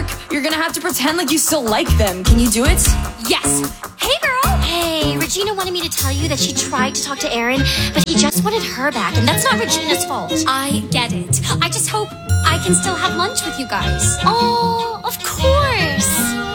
work, you're gonna have to pretend like you still like them. Can you do it? Yes. Hey, girl. Hey, Regina wanted me to tell you that she tried to talk to Aaron, but he just wanted her back, and that's not Regina's fault. I get it. I just hope I can still have lunch with you guys. Oh, of